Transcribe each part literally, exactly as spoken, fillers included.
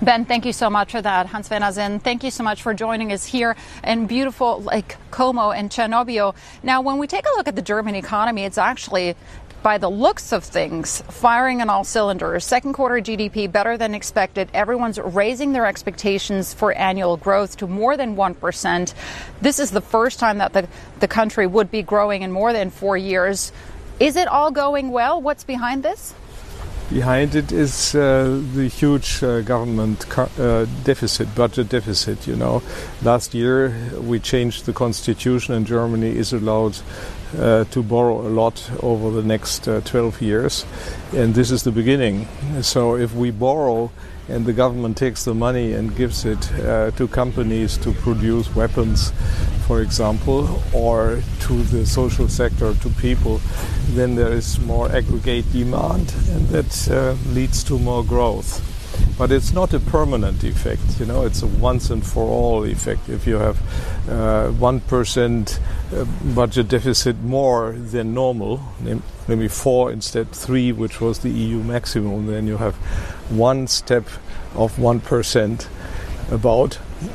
Ben, thank you so much for that. Hans Venazin, thank you so much for joining us here in beautiful Lake Como and Cernobbio. Now, when we take a look at the German economy, it's actually, by the looks of things, firing on all cylinders. Second quarter G D P better than expected. Everyone's raising their expectations for annual growth to more than one percent. This is the first time that the, the country would be growing in more than four years. Is it all going well? What's behind this? Behind it is uh, the huge uh, government uh, deficit, budget deficit, you know. Last year we changed the constitution and Germany is allowed uh, to borrow a lot over the next uh, twelve years. And this is the beginning. So if we borrow and the government takes the money and gives it uh, to companies to produce weapons, for example, or to the social sector, to people, then there is more aggregate demand, and that uh, leads to more growth. But it's not a permanent effect, you know, it's a once and for all effect. If you have uh, one percent budget deficit more than normal, maybe four instead three, which was the E U maximum, then you have one step of one percent about.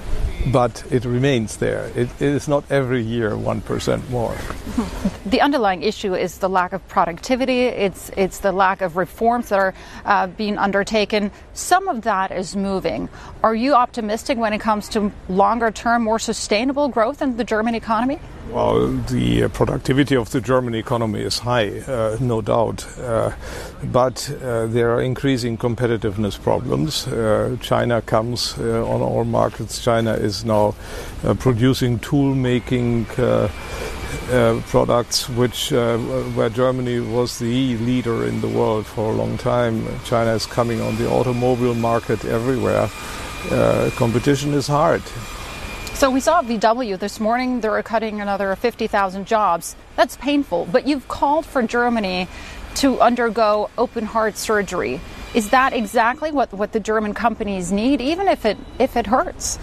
But it remains there. It, it is not every year one percent more. The underlying issue is the lack of productivity. It's it's the lack of reforms that are uh, being undertaken. Some of that is moving. Are you optimistic when it comes to longer term, more sustainable growth in the German economy? Well, the uh, productivity of the German economy is high, uh, no doubt. Uh, but uh, there are increasing competitiveness problems. Uh, China comes uh, on all markets. China is now uh, producing tool-making uh, uh, products, which uh, where Germany was the leader in the world for a long time. China is coming on the automobile market everywhere. Uh, competition is hard. So we saw at V W this morning they were cutting another fifty thousand jobs. That's painful, but you've called for Germany to undergo open heart surgery. Is that exactly what, what the German companies need, even if it if it hurts?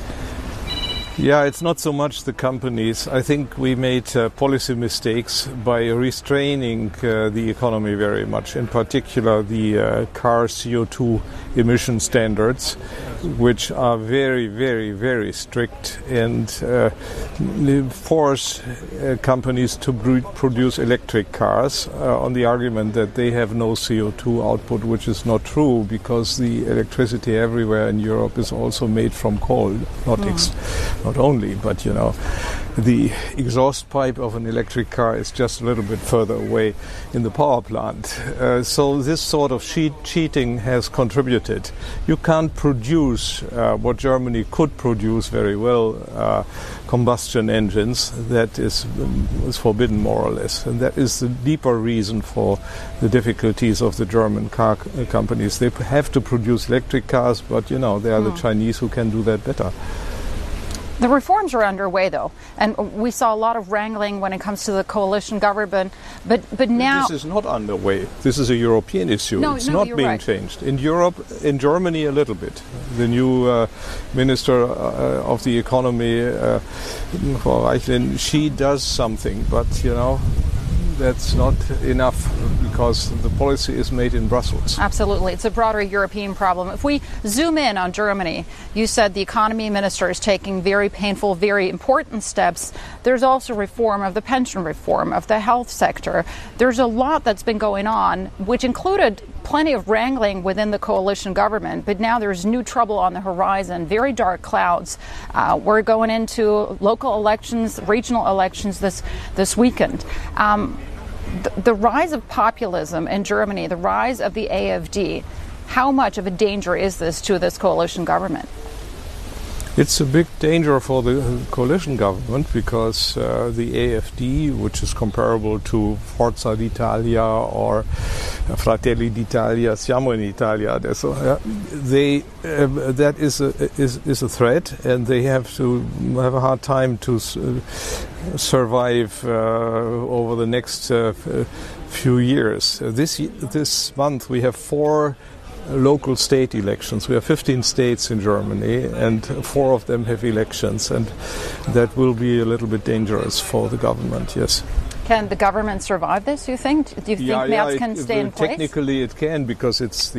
Yeah, it's not so much the companies. I think we made uh, policy mistakes by restraining uh, the economy very much, in particular the uh, car C O two emission standards, which are very, very, very strict and uh, force uh, companies to br- produce electric cars uh, on the argument that they have no C O two output, which is not true because the electricity everywhere in Europe is also made from coal, not mm. ex- not only, but you know, the exhaust pipe of an electric car is just a little bit further away in the power plant. Uh, so this sort of cheat- cheating has contributed. You can't produce uh, what Germany could produce very well, uh, combustion engines. That is, um, is forbidden more or less. And that is the deeper reason for the difficulties of the German car c- companies. They have to produce electric cars, but you know, they are mm. the Chinese who can do that better. The reforms are underway, though, and we saw a lot of wrangling when it comes to the coalition government. But but now this is not underway. This is a European issue. No, it's no, not you're being right. changed in Europe. In Germany, a little bit. The new uh, minister uh, of the economy, uh, Frau Reichlin, she does something, but you know, that's not enough because the policy is made in Brussels. Absolutely. It's a broader European problem. If we zoom in on Germany, you said the economy minister is taking very painful, very important steps. There's also reform of the pension reform, of the health sector. There's a lot that's been going on, which included plenty of wrangling within the coalition government. But now there's new trouble on the horizon, very dark clouds. Uh, we're going into local elections, regional elections this, this weekend. Um, The, the rise of populism in Germany, the rise of the A F D, how much of a danger is this to this coalition government? It's a big danger for the coalition government because uh, the A F D, which is comparable to Forza d'Italia or Fratelli d'Italia, Siamo in Italia, they uh, that is a, is is a threat, and they have to have a hard time to uh, survive uh, over the next uh, few years. Uh, this this month we have four local state elections. We have fifteen states in Germany, and four of them have elections, and that will be a little bit dangerous for the government, yes. Can the government survive this, you think? Do you think yeah, Merz yeah, can it, stay it, in place? Technically it can, because it's the